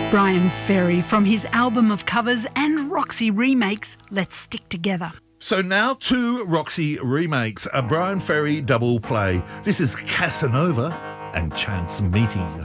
Bryan Ferry from his album of covers and Roxy remakes, Let's Stick Together. So now 2 Roxy remakes, a Bryan Ferry double play. This is Casanova and Chance Meeting.